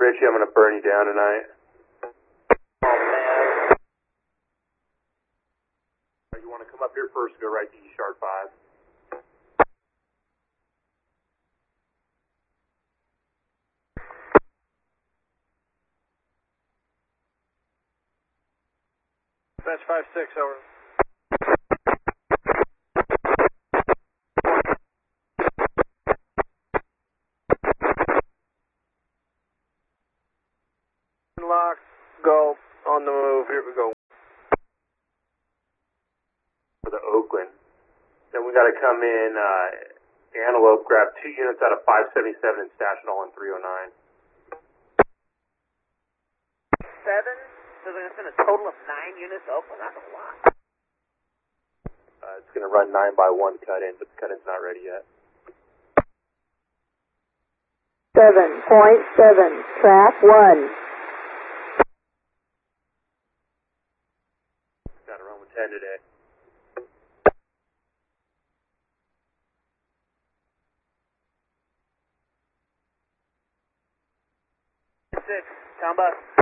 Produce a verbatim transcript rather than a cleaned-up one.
Richie, I'm going to burn you down tonight. Oh, man. You want to come up here first, go right to E sharp five. Dispatch five six, over. Lock, go, on the move, here we go. For the Oakland. Then we got to come in, uh, Antelope, grab two units out of five seventy-seven and stash it all in three oh nine. Seven? So they're going to send a total of nine units to Oakland? That's a lot. Uh, it's going to run nine by one cut in, but the cut in's not ready yet. Seven point seven, track one. Got to run with ten today. Six, town bus.